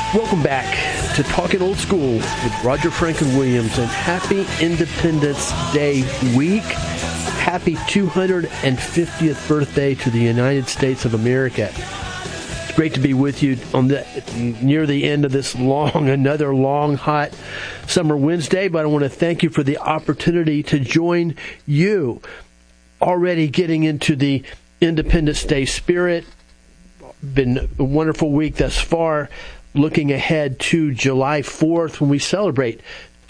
Welcome back to Talking Old School with Roger Franklin Williams, and happy Independence Day week. Happy 250th birthday to the United States of America. It's great to be with you on near the end of this another long, hot summer Wednesday, but I want to thank you for the opportunity to join you. Already getting into the Independence Day spirit. Been a wonderful week thus far. Looking ahead to July 4th when we celebrate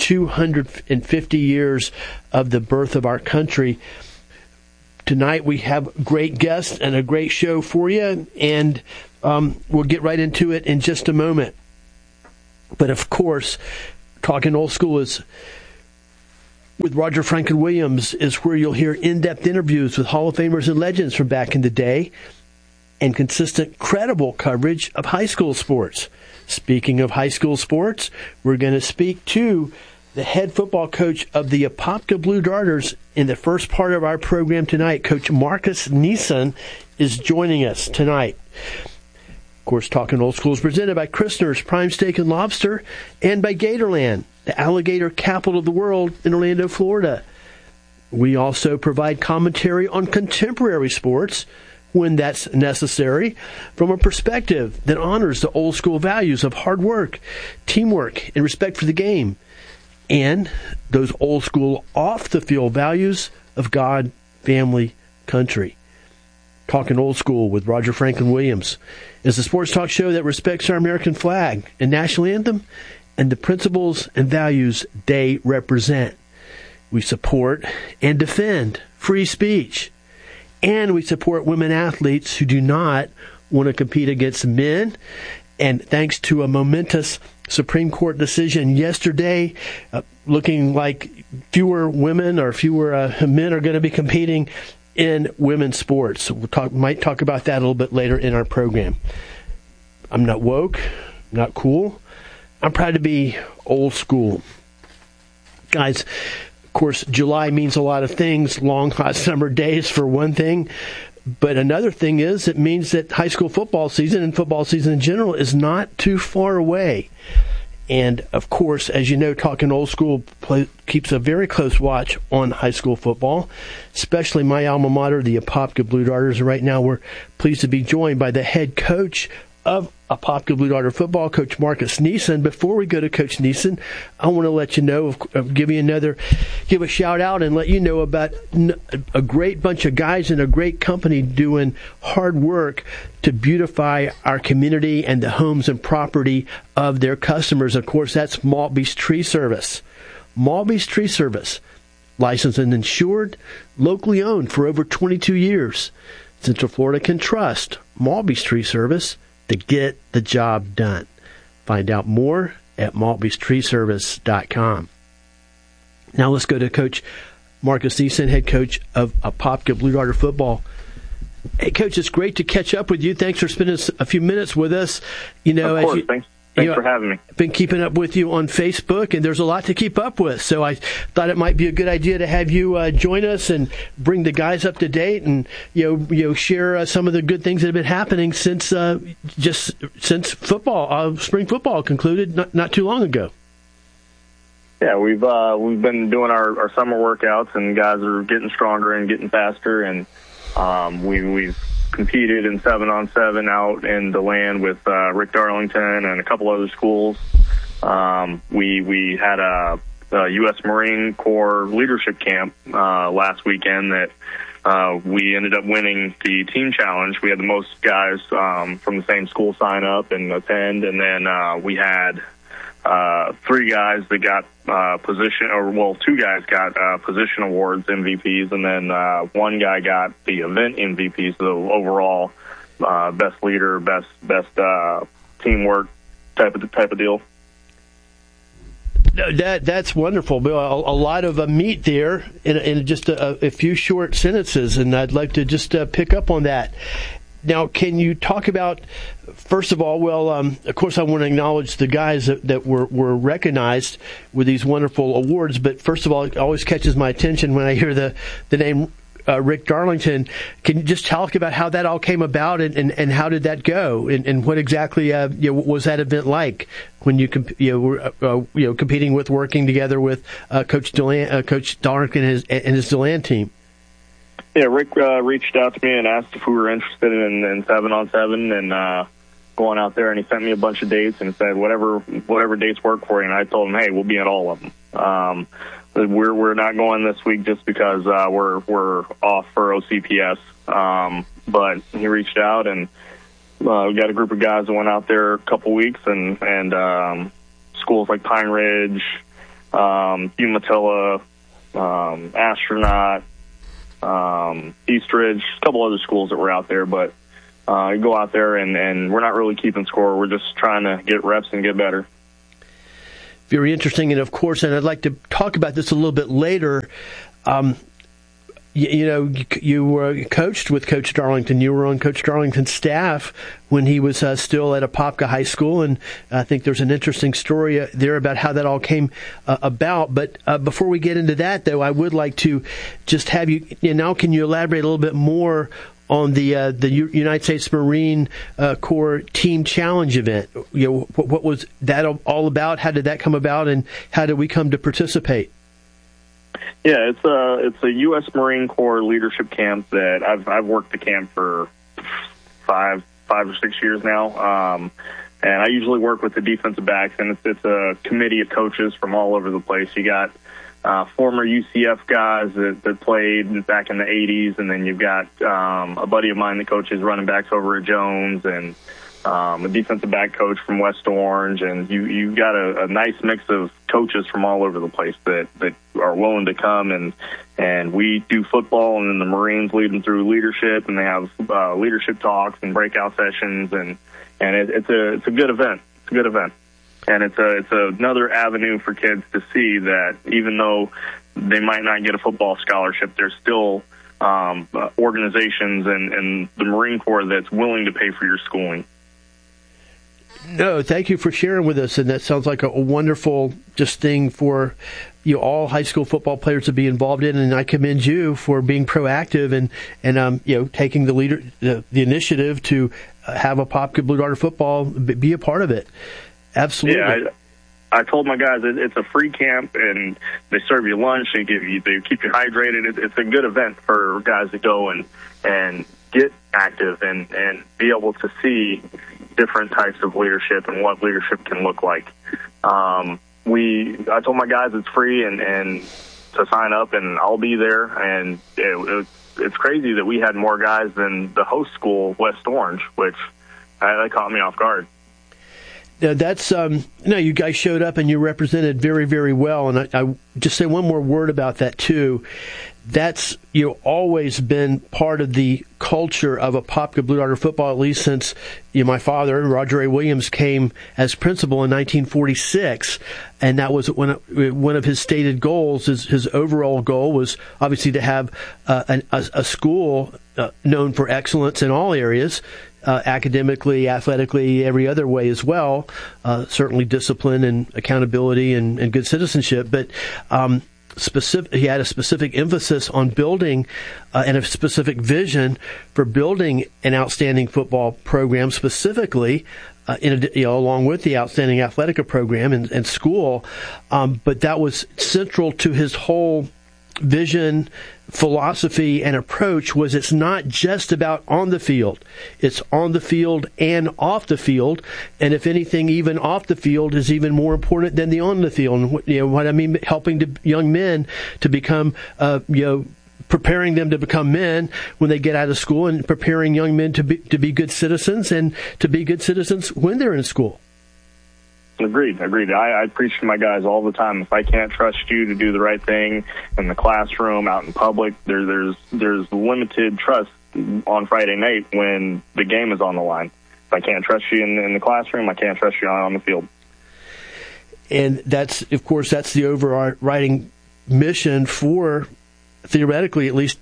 250 years of the birth of our country. Tonight we have great guests and a great show for you, and we'll get right into it in just a moment. But of course, Talking Old School is with Roger Franklin Williams is where you'll hear in-depth interviews with Hall of Famers and legends from back in the day, and consistent, credible coverage of high school sports. Speaking of high school sports, we're going to speak to the head football coach of the Apopka Blue Darters in the first part of our program tonight. Coach Marcus Neeson is joining us tonight. Of course, Talking Old School is presented by Christner's Prime Steak and Lobster and by Gatorland, the alligator capital of the world in Orlando, Florida. We also provide commentary on contemporary sports when that's necessary, from a perspective that honors the old school values of hard work, teamwork, and respect for the game, and those old school off-the-field values of God, family, country. Talking Old School with Roger Franklin Williams is a sports talk show that respects our American flag and national anthem and the principles and values they represent. We support and defend free speech, and we support women athletes who do not want to compete against men. And thanks to a momentous Supreme Court decision yesterday, looking like fewer women or fewer men are going to be competing in women's sports. Might talk about that a little bit later in our program. I'm not woke, not cool. I'm proud to be old school. Guys, of course, July means a lot of things. Long, hot summer days, for one thing. But another thing is it means that high school football season and football season in general is not too far away. And, of course, as you know, Talking Old School keeps a very close watch on high school football, especially my alma mater, the Apopka Blue Darters. Right now we're pleased to be joined by the head coach of Apopka Blue Darter football, Coach Marcus Neeson. Before we go to Coach Neeson, I want to let you know, give a shout out and let you know about a great bunch of guys and a great company doing hard work to beautify our community and the homes and property of their customers. Of course, that's Maltby's Tree Service. Maltby's Tree Service, licensed and insured, locally owned for over 22 years. Central Florida can trust Maltby's Tree Service to get the job done. Find out more at maltbystreeservice.com. Now let's go to Coach Marcus Neeson, head coach of Apopka Blue Darter football. Hey, Coach, it's great to catch up with you. Thanks for spending a few minutes with us. Of course, thanks for having me. I've been keeping up with you on Facebook, and there's a lot to keep up with. So I thought it might be a good idea to have you join us and bring the guys up to date, and share some of the good things that have been happening since football, spring football concluded not too long ago. Yeah, we've been doing our summer workouts, and guys are getting stronger and getting faster, and we've competed in 7-on-7 out in the land with Rick Darlington and a couple other schools. We had a U.S. Marine Corps leadership camp last weekend that we ended up winning the team challenge. We had the most guys from the same school sign up and attend, and then we had 3 guys that got two guys got position awards, MVPs, and then 1 guy got the event MVP, so overall best leader, best teamwork type of deal. That's wonderful, Bill. A lot of meat there in just a few short sentences, and I'd like to just pick up on that. Now, can you talk about, first of all, of course I want to acknowledge the guys that were recognized with these wonderful awards, but first of all, it always catches my attention when I hear the name Rick Darlington. Can you just talk about how that all came about and how did that go and what exactly was that event like when you were competing working together with Coach Darlington and his DeLand team? Yeah, Rick reached out to me and asked if we were interested in 7-on-7 and going out there, and he sent me a bunch of dates and said whatever dates work for you. And I told him, hey, we'll be at all of them. We're not going this week just because we're off for OCPS. But he reached out, and we got a group of guys that went out there a couple weeks, and schools like Pine Ridge, Umatilla, Astronaut, Eastridge, a couple other schools that were out there, but you go out there and we're not really keeping score. We're just trying to get reps and get better. Very interesting, and of course, and I'd like to talk about this a little bit later. You were coached with Coach Darlington. You were on Coach Darlington's staff when he was still at Apopka High School, and I think there's an interesting story there about how that all came about. But before we get into that, though, I would like to just have you now. Can you elaborate a little bit more on the United States Marine Corps Team Challenge event? What was that all about? How did that come about, and how did we come to participate? Yeah, it's a U.S. Marine Corps leadership camp that I've worked the camp for five or 6 years now, and I usually work with the defensive backs, and it's a committee of coaches from all over the place. You got former UCF guys that played back in the 80s, and then you've got a buddy of mine that coaches running backs over at Jones, and a defensive back coach from West Orange, and you've got a nice mix of coaches from all over the place that are willing to come, and we do football, and then the Marines lead them through leadership, and they have leadership talks and breakout sessions, and it's a good event. It's a good event. And it's another avenue for kids to see that even though they might not get a football scholarship, there's still organizations and the Marine Corps that's willing to pay for your schooling. No, thank you for sharing with us, and that sounds like a wonderful just thing for all high school football players to be involved in, and I commend you for being proactive and taking the initiative to have Apopka Blue Darter football be a part of it. Absolutely. Yeah, I told my guys it's a free camp, and they serve you lunch and they keep you hydrated. It's a good event for guys to go and get active and be able to see different types of leadership and what leadership can look like. I told my guys it's free and to sign up, and I'll be there. And it's crazy that we had more guys than the host school, West Orange, which that caught me off guard. That's you guys showed up and you represented very, very well, and I just say one more word about that too. That's always been part of the culture of Apopka Blue Darter football, at least since my father, Roger A. Williams, came as principal in 1946, and that was one of his stated goals. His overall goal was obviously to have a school known for excellence in all areas. Academically, athletically, every other way as well. Certainly discipline and accountability and good citizenship. But he had a specific emphasis on building and a specific vision for building an outstanding football program, specifically along with the outstanding athletic program and school. But that was central to his whole vision, philosophy, and approach. Was it's not just about on the field, it's on the field and off the field, and if anything, even off the field is even more important than the on the field. And what I mean, helping young men to become preparing them to become men when they get out of school, and preparing young men to be good citizens, and to be good citizens when they're in school. Agreed. I preach to my guys all the time. If I can't trust you to do the right thing in the classroom, out in public, there's limited trust on Friday night when the game is on the line. If I can't trust you in the classroom, I can't trust you on the field. And that's the overriding mission for, theoretically at least,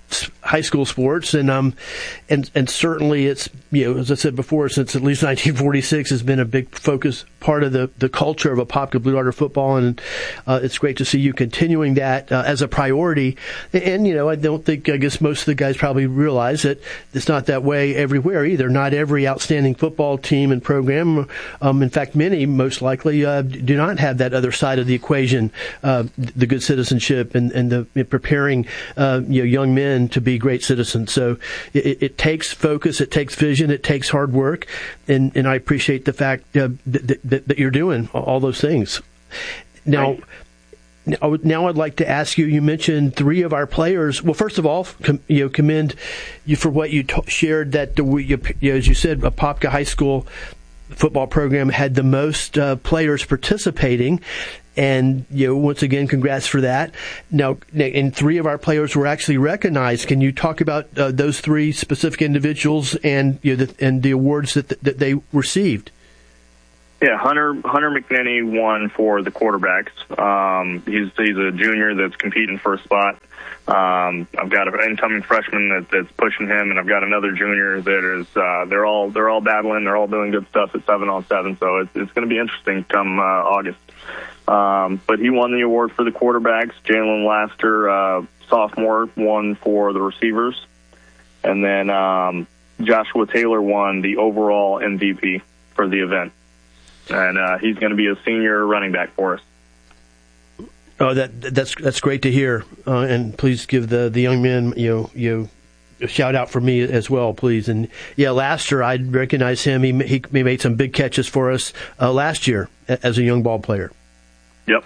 high school sports, and certainly it's, as I said before, since at least 1946 has been a big focus part of the culture of Apopka Blue Darter football, and it's great to see you continuing that as a priority. And I guess most of the guys probably realize that it's not that way everywhere either. Not every outstanding football team and program, in fact, many most likely do not have that other side of the equation, the good citizenship and the preparing young men to be great citizens. So it takes focus, it takes vision, it takes hard work, and I appreciate the fact that you're doing all those things. Now I'd like to ask you. You mentioned three of our players. Well, first of all, commend you for what you shared. That as you said, Apopka High School football program had the most players participating. And, once again, congrats for that. Now, and three of our players were actually recognized. Can you talk about those three specific individuals and the awards that they received? Yeah, Hunter McNinney won for the quarterbacks. He's a junior that's competing for a spot. I've got an incoming freshman that's pushing him, and I've got another junior that is. They're all battling. They're all doing good stuff at 7-on-7. So it's going to be interesting come August. But he won the award for the quarterbacks. Jalen Laster, sophomore, won for the receivers. And then Joshua Taylor won the overall MVP for the event. And he's going to be a senior running back for us. Oh, that's great to hear. And please give the young men a shout out for me as well, please. And Laster, I recognize him. He made some big catches for us last year as a young ball player. Yep.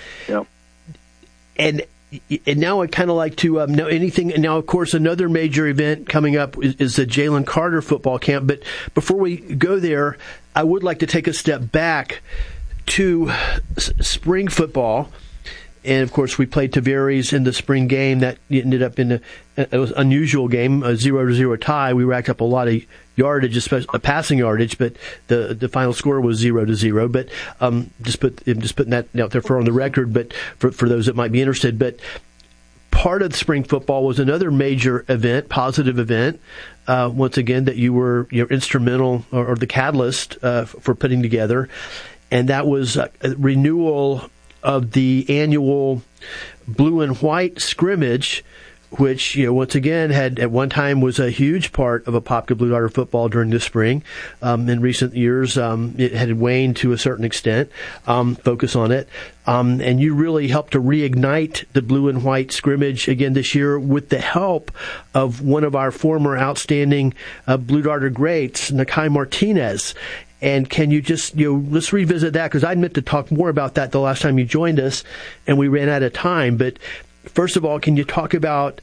And now I'd kind of like to know anything. Now, of course, another major event coming up is the Jalen Carter football camp. But before we go there, I would like to take a step back to spring football. And, of course, we played Tavares in the spring game. That ended up in it was an unusual game, a 0-0 tie. We racked up a lot of yardage, especially passing yardage, but the final score was 0-0. But just putting that out there for on the record. But for those that might be interested, but part of the spring football was another major event, positive event. Once again, that you were instrumental or the catalyst for putting together, and that was a renewal of the annual blue and white scrimmage, which, once again had at one time was a huge part of Apopka Blue Darter football during the spring. In recent years, it had waned to a certain extent, focus on it. And you really helped to reignite the blue and white scrimmage again this year with the help of one of our former outstanding Blue Darter greats, Nakai Martinez. And can you just, let's revisit that, because I meant to talk more about that the last time you joined us, and we ran out of time. But first of all, can you talk about,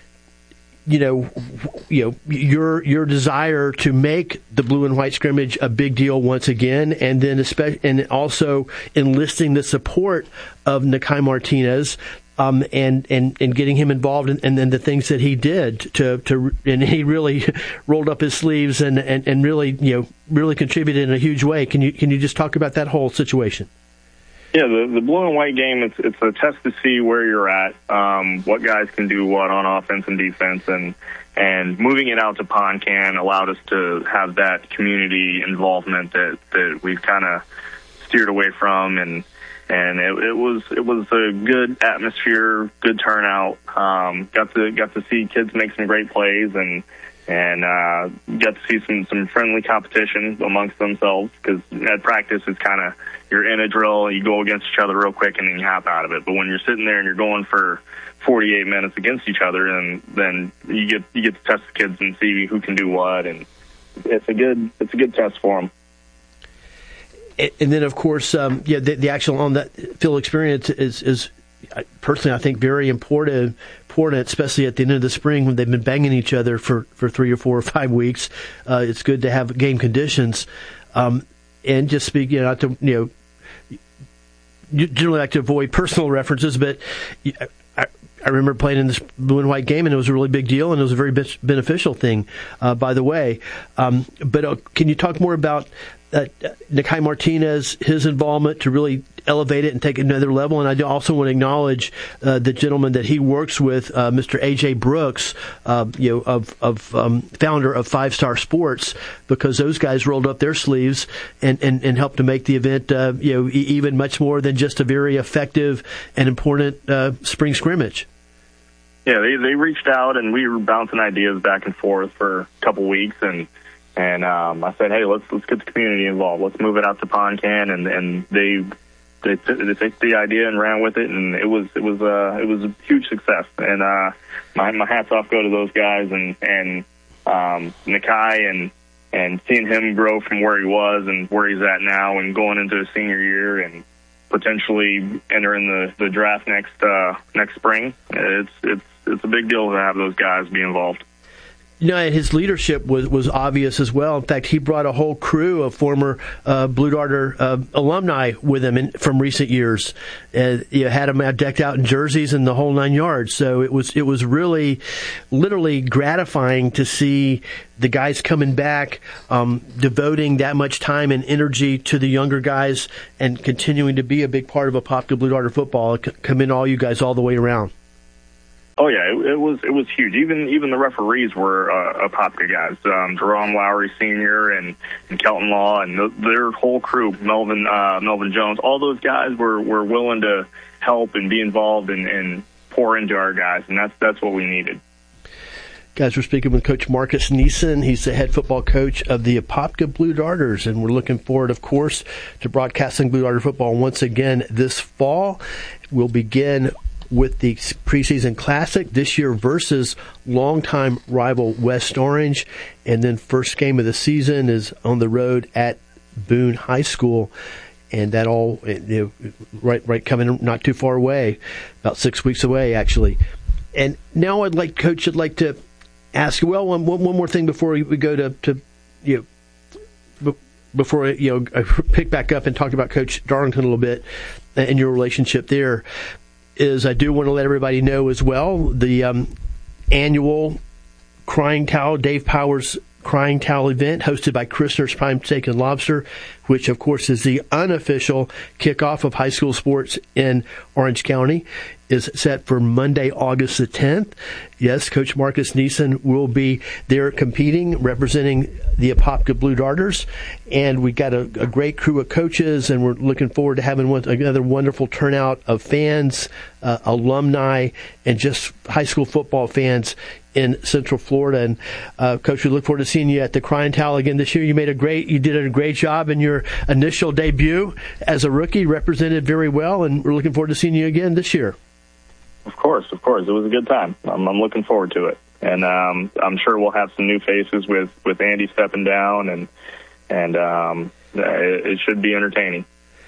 your desire to make the blue and white scrimmage a big deal once again, and then and also enlisting the support of Nakai Martinez, and getting him involved and then the things that he did and he really rolled up his sleeves and really contributed in a huge way. Can you just talk about that whole situation? Yeah, the blue and white game, it's a test to see where you're at, what guys can do what on offense and defense, and moving it out to Poncan allowed us to have that community involvement that we've kind of steered away from, and it was a good atmosphere, good turnout. Got to see kids make some great plays, and got to see some friendly competition amongst themselves, because at practice it's kind of, you're in a drill, you go against each other real quick, and then you hop out of it. But when you're sitting there and you're going for 48 minutes against each other, and then you get to test the kids and see who can do what, and it's a good test for them. And then, of course, the actual on that field experience is personally, I think, very important, especially at the end of the spring when they've been banging each other for 3 or 4 or 5 weeks. It's good to have game conditions. And just speak, you generally like to avoid personal references, but I remember playing in this blue and white game, and it was a really big deal, and it was a very beneficial thing, by the way. But can you talk more about Nakai Martinez, his involvement to really elevate it and take it another level. And I also want to acknowledge the gentleman that he works with, Mr. A.J. Brooks, founder of 5 Star Sports, because those guys rolled up their sleeves and helped to make the event, even much more than just a very effective and important spring scrimmage. Yeah, they reached out, and we were bouncing ideas back and forth for a couple weeks, and I said, hey, let's get the community involved. Let's move it out to PonCan, and they took the idea and ran with it, and it was a huge success. And my hats off go to those guys and Nakai and seeing him grow from where he was and where he's at now, and going into his senior year and potentially entering the draft next spring. It's a big deal to have those guys be involved. And his leadership was obvious as well. In fact, he brought a whole crew of former Blue Darter alumni with him from recent years. Had them decked out in jerseys and the whole 9 yards. So it was really, literally gratifying to see the guys coming back, devoting that much time and energy to the younger guys, and continuing to be a big part of Apopka Blue Darter football. Commend all you guys all the way around. Oh yeah, it was huge. Even the referees were Apopka guys. Jerome Lowry Sr. and Kelton Law and their whole crew, Melvin Jones. All those guys were willing to help and be involved and pour into our guys, and that's what we needed. Guys, we're speaking with Coach Marcus Neeson. He's the head football coach of the Apopka Blue Darters, and we're looking forward, of course, to broadcasting Blue Darter football once again this fall. We'll begin with the preseason classic this year versus longtime rival West Orange, and then first game of the season is on the road at Boone High School, and that all right coming not too far away, about 6 weeks away actually. And now I'd like to ask you, well, one more thing before we go to before I pick back up and talk about Coach Darlington a little bit and your relationship there. Is I do want to let everybody know as well, the annual Crying Towel, Dave Powers Crying Towel event hosted by Christner's Prime Steak and Lobster, which of course is the unofficial kickoff of high school sports in Orange County, is set for Monday, August the 10th. Yes, Coach Marcus Neeson will be there competing, representing the Apopka Blue Darters. And we got a great crew of coaches, and we're looking forward to having another wonderful turnout of fans, alumni, and just high school football fans in Central Florida. And Coach, we look forward to seeing you at the Crying Towel again this year. You did a great job in your initial debut as a rookie, represented very well, and we're looking forward to seeing you again this year. Of course. It was a good time. I'm looking forward to it, and I'm sure we'll have some new faces with Andy stepping down, and it should be entertaining.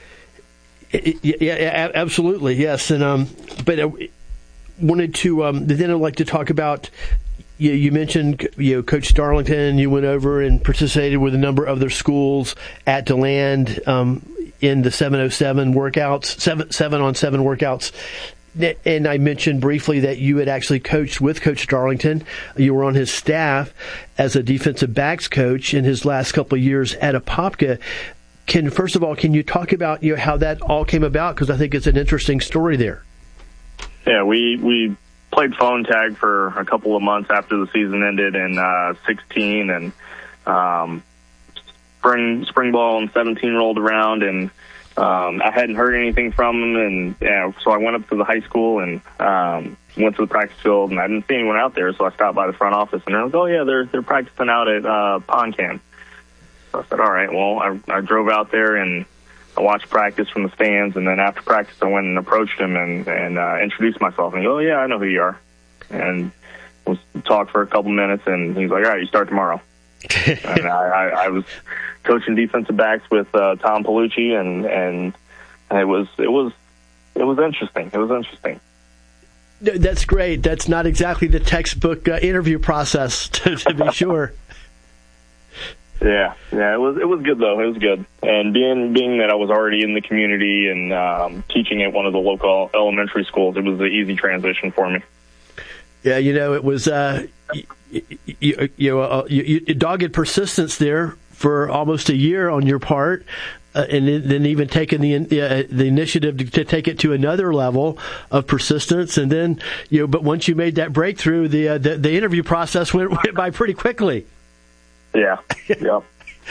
Yeah, absolutely, yes. And but I wanted to then I'd like to talk about. You mentioned Coach Darlington. You went over and participated with a number of other schools at DeLand in the 707 workouts, 7-on-7 workouts. And I mentioned briefly that you had actually coached with Coach Darlington. You were on his staff as a defensive backs coach in his last couple of years at Apopka. First of all, can you talk about how that all came about? Because I think it's an interesting story there. Yeah, we played phone tag for a couple of months after the season ended in 16, and spring ball in 17 rolled around, and I hadn't heard anything from him, and so I went up to the high school and went to the practice field, and I didn't see anyone out there, so I stopped by the front office, and I was, oh yeah, they're practicing out at PonCan. So I said, all right. Well, I drove out there and I watched practice from the stands, and then after practice I went and approached him and introduced myself, and he goes, oh yeah, I know who you are, and we talked for a couple minutes, and he's like, all right, you start tomorrow. And I was coaching defensive backs with Tom Palucci, and it was interesting. It was interesting. That's great. That's not exactly the textbook interview process, to be sure. Yeah, it was good though. It was good, and being that I was already in the community and teaching at one of the local elementary schools, it was an easy transition for me. Yeah, it was you dogged persistence there for almost a year on your part, and then even taking the initiative to take it to another level of persistence. And then, but once you made that breakthrough, the interview process went by pretty quickly. Yeah. Yep.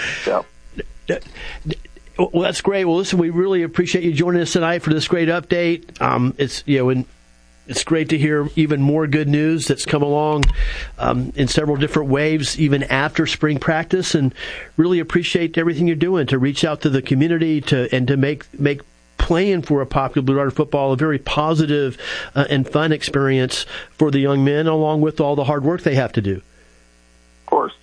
Well, that's great. Well, listen, we really appreciate you joining us tonight for this great update. It's great to hear even more good news that's come along in several different waves, even after spring practice, and really appreciate everything you're doing to reach out to the community to make playing for Apopka Blue Darter football a very positive and fun experience for the young men, along with all the hard work they have to do. Of course.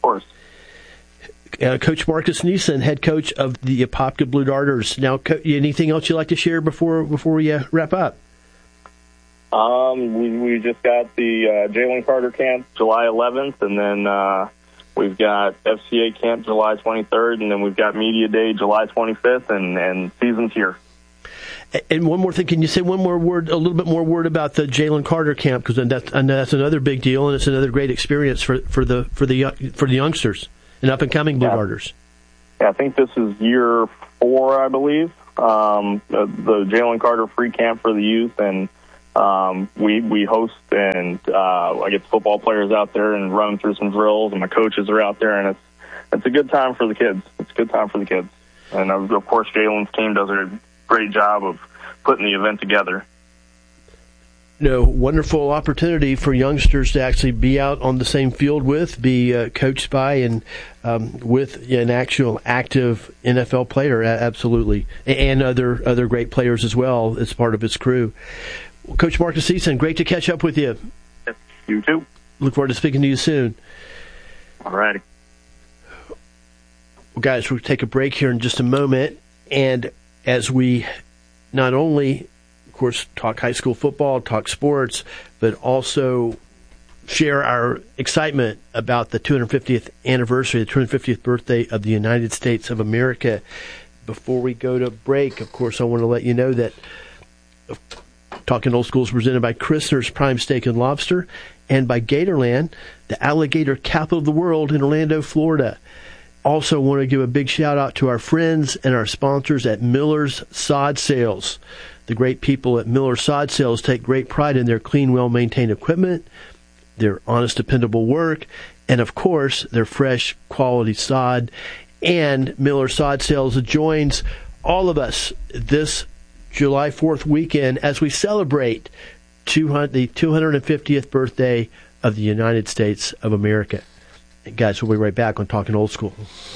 Coach Marcus Neeson, head coach of the Apopka Blue Darters. Now, anything else you'd like to share before we wrap up? We just got the Jalen Carter camp July 11th, and then we've got FCA camp July 23rd, and then we've got Media Day July 25th, and season's here. And one more thing, can you say a little bit more word about the Jalen Carter camp? Because that's another big deal, and it's another great experience for the youngsters and up and coming Blue Darters. Yeah, I think this is year 4, I believe. The Jalen Carter free camp for the youth, and we host, and I get the football players out there and run through some drills, and my coaches are out there, and it's a good time for the kids. And of course, Jalen's team does a great job of putting the event together. Wonderful opportunity for youngsters to actually be out on the same field be coached by and with an actual active NFL player, absolutely, and other great players as well as part of his crew. Coach Marcus Neeson, great to catch up with you. You too. Look forward to speaking to you soon. All righty. Well, guys, we'll take a break here in just a moment, and as we not only, of course, talk high school football, talk sports, but also share our excitement about the 250th anniversary, the 250th birthday of the United States of America. Before we go to break, of course, I want to let you know that Talking Old School is presented by Christner's Prime Steak and Lobster and by Gatorland, the alligator capital of the world in Orlando, Florida. Also want to give a big shout out to our friends and our sponsors at Miller's Sod Sales. The great people at Miller's Sod Sales take great pride in their clean, well-maintained equipment, their honest, dependable work, and of course, their fresh, quality sod. And Miller's Sod Sales joins all of us this July 4th weekend as we celebrate the 250th birthday of the United States of America. And guys, we'll be right back on Talking Old School.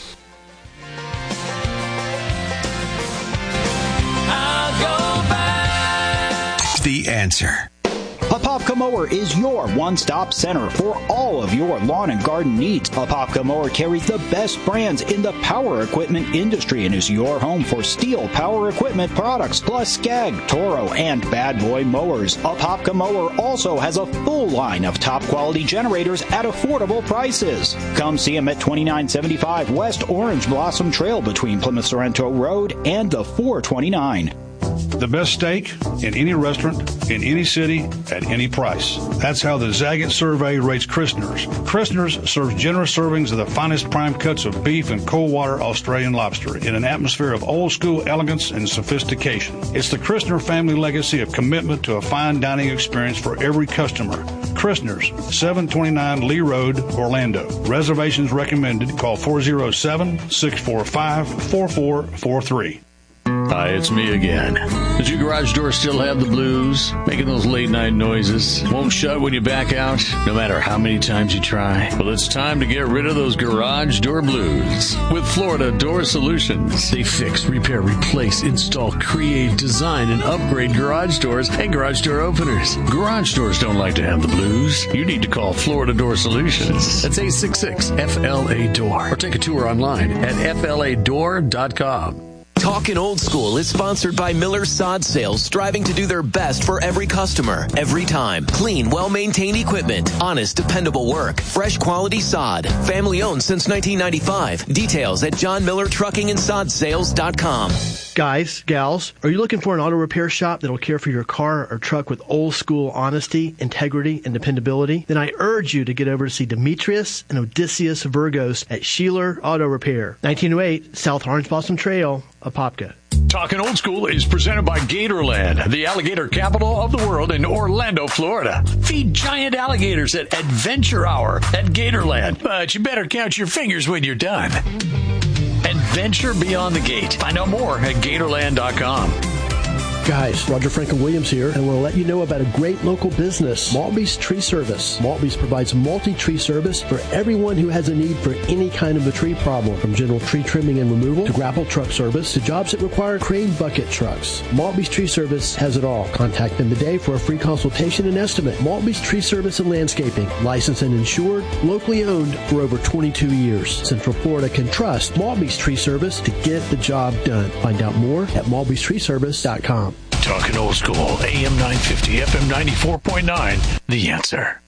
I'll go back. The Answer. Apopka Mower is your one-stop center for all of your lawn and garden needs. Apopka Mower carries the best brands in the power equipment industry and is your home for Steel power equipment products, plus Skag, Toro, and Bad Boy mowers. Apopka Mower also has a full line of top-quality generators at affordable prices. Come see them at 2975 West Orange Blossom Trail between Plymouth Sorrento Road and the 429. The best steak in any restaurant, in any city, at any price. That's how the Zagat survey rates Christner's. Christner's serves generous servings of the finest prime cuts of beef and cold-water Australian lobster in an atmosphere of old-school elegance and sophistication. It's the Christner family legacy of commitment to a fine dining experience for every customer. Christner's, 729 Lee Road, Orlando. Reservations recommended. Call 407-645-4443. Hi, it's me again. Does your garage door still have the blues? Making those late night noises? Won't shut when you back out, no matter how many times you try? Well, it's time to get rid of those garage door blues with Florida Door Solutions. They fix, repair, replace, install, create, design, and upgrade garage doors and garage door openers. Garage doors don't like to have the blues. You need to call Florida Door Solutions. That's 866-FLA-DOOR. Or take a tour online at FLADoor.com. Talkin' Old School is sponsored by Miller's Sod Sales, striving to do their best for every customer, every time. Clean, well-maintained equipment, honest, dependable work, fresh quality sod. Family owned since 1995. Details at johnmillertruckingandsodSales.com. Guys, gals, are you looking for an auto repair shop that'll care for your car or truck with old school honesty, integrity, and dependability? Then I urge you to get over to see Demetrius and Odysseus Virgos at Sheeler Auto Repair, 1908 South Orange Blossom Trail, Apopka. Talking Old School is presented by Gatorland, the alligator capital of the world in Orlando, Florida. Feed giant alligators at Adventure Hour at Gatorland, but you better count your fingers when you're done. Adventure beyond the gate. Find out more at Gatorland.com. Guys, Roger Franklin Williams here, and we'll let you know about a great local business, Maltby's Tree Service. Maltby's provides multi-tree service for everyone who has a need for any kind of a tree problem, from general tree trimming and removal to grapple truck service to jobs that require crane bucket trucks. Maltby's Tree Service has it all. Contact them today for a free consultation and estimate. Maltby's Tree Service and Landscaping, licensed and insured, locally owned for over 22 years. Central Florida can trust Maltby's Tree Service to get the job done. Find out more at malbystreeservice.com. Talking Old School, AM 950, FM 94.9, The Answer.